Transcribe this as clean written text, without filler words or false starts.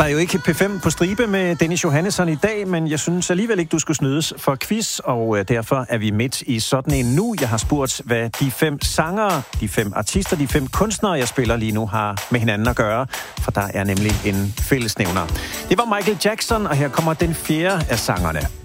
Der er jo ikke P5 på stribe med Dennis Johannesson i dag, men jeg synes alligevel ikke, du skulle snydes for quiz, og derfor er vi midt i sådan en nu. Jeg har spurgt, hvad de 5 sangere, de 5 artister, de 5 kunstnere, jeg spiller lige nu, har med hinanden at gøre, for der er nemlig en fællesnævner. Det var Michael Jackson, og her kommer den 4. af sangerne.